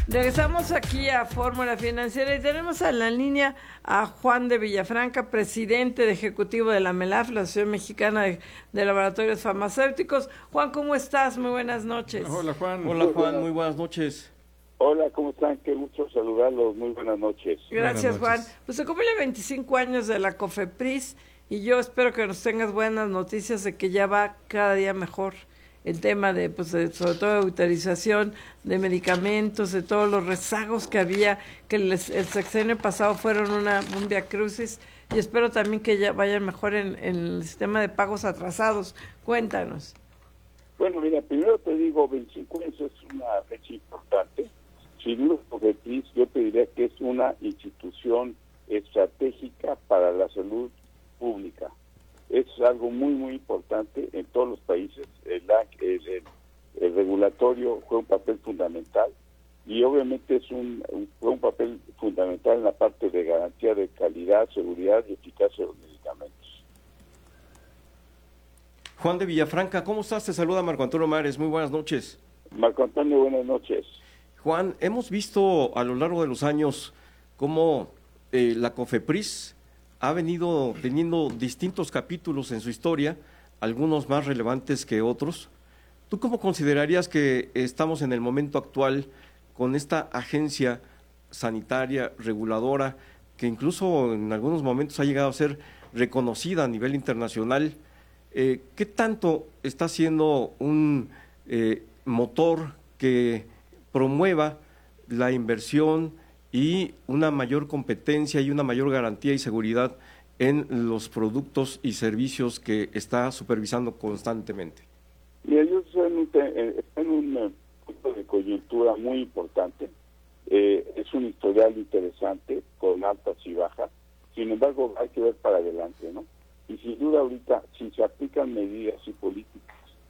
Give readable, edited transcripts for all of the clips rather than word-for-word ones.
Regresamos aquí a Fórmula Financiera y tenemos a la línea a Juan de Villafranca, presidente ejecutivo de la MELAF, la Asociación Mexicana de Laboratorios Farmacéuticos. Juan, ¿cómo estás? Muy buenas noches. Hola, Juan. Hola, Juan, muy buenas noches. Hola, ¿cómo están? Qué gusto saludarlos. Muy buenas noches. Gracias, Buenas noches. Juan. Pues se cumple 25 años de la COFEPRIS y yo espero que nos tengas buenas noticias de que ya va cada día mejor el tema de, sobre todo de autorización de medicamentos, de todos los rezagos que había, que el sexenio pasado fueron un viacrucis, y espero también que ya vayan mejor en el sistema de pagos atrasados. Cuéntanos. Bueno, mira, primero te digo, 25 años es una fecha importante. Sin duda, COFEPRIS, yo te diría que es una institución estratégica para la salud pública. Es algo muy, muy importante en todos los países. El regulatorio juega un papel fundamental y obviamente juega un papel fundamental en la parte de garantía de calidad, seguridad y eficacia de los medicamentos. Juan de Villafranca, ¿cómo estás? Te saluda Marco Antonio Mares, muy buenas noches. Marco Antonio, buenas noches. Juan, hemos visto a lo largo de los años cómo la COFEPRIS ha venido teniendo distintos capítulos en su historia, algunos más relevantes que otros. ¿Tú cómo considerarías que estamos en el momento actual con esta agencia sanitaria, reguladora, que incluso en algunos momentos ha llegado a ser reconocida a nivel internacional? ¿Qué tanto está siendo un motor que promueva la inversión y una mayor competencia y una mayor garantía y seguridad en los productos y servicios que está supervisando constantemente? Mira, yo estoy en un punto de coyuntura muy importante. Es un historial interesante, con altas y bajas. Sin embargo, hay que ver para adelante, ¿no? Y sin duda ahorita, si se aplican medidas y políticas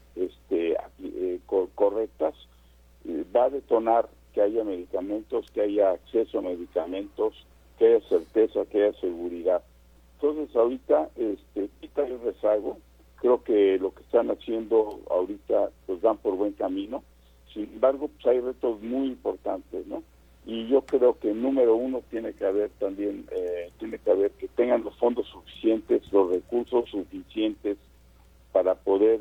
correctas, va a detonar que haya medicamentos, que haya acceso a medicamentos, que haya certeza, que haya seguridad. Entonces ahorita quita el rezago. Creo que lo que están haciendo ahorita pues van por buen camino. Sin embargo, pues hay retos muy importantes, ¿no? Y yo creo que número uno tiene que haber también, que tengan los fondos suficientes, los recursos suficientes para poder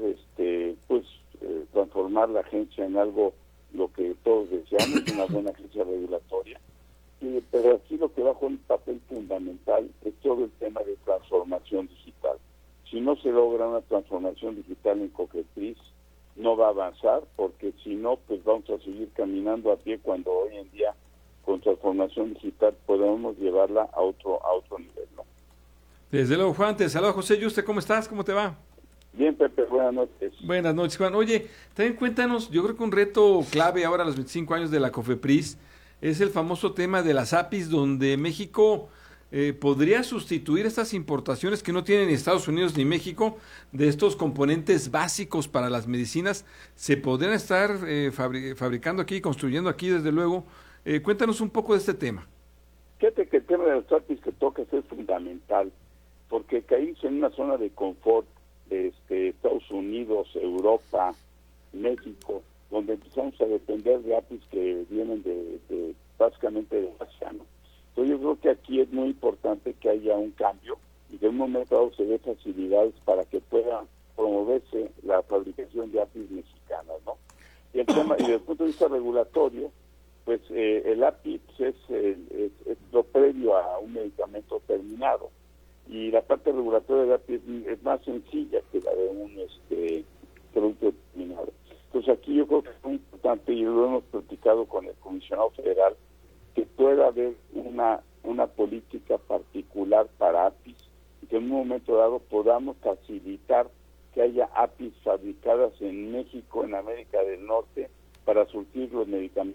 transformar la agencia en algo lo que todos deseamos, una buena agencia regulatoria. Pero aquí lo que va a jugar un papel fundamental es todo el tema de transformación digital. Si no se logra una transformación digital en COFEPRIS, no va a avanzar, porque si no, pues vamos a seguir caminando a pie cuando hoy en día con transformación digital podemos llevarla a otro nivel, ¿no? Desde luego, Juan, te saluda José Yuste, ¿cómo estás? ¿Cómo te va? Bien, Pepe, buenas noches. Buenas noches, Juan. Oye, también cuéntanos, yo creo que un reto clave ahora a los 25 años de la COFEPRIS es el famoso tema de las APIs, donde México podría sustituir estas importaciones que no tienen ni Estados Unidos ni México, de estos componentes básicos para las medicinas. Se podrían estar fabricando aquí, construyendo aquí, desde luego. Cuéntanos un poco de este tema. Fíjate que el tema de las APIs que tocas es fundamental, porque caímos en una zona de confort de Estados Unidos, Europa, México, donde empezamos a depender de APIs que vienen de básicamente de Asia, ¿no? Entonces yo creo que aquí es muy importante que haya un cambio y que en un momento dado se dé facilidades para que pueda promoverse la fabricación de APIs mexicanas, ¿no? Y el tema, y desde el punto de vista regulatorio, pues el API es lo previo a un medicamento terminado, y la parte regulatoria del API es más sencilla que la de un producto terminado. Entonces aquí yo creo que es muy importante, y lo hemos platicado con el comisionado federal, que pueda haber una política particular para APIs, y que en un momento dado podamos facilitar que haya APIs fabricadas en México, en América del Norte, para surtir los medicamentos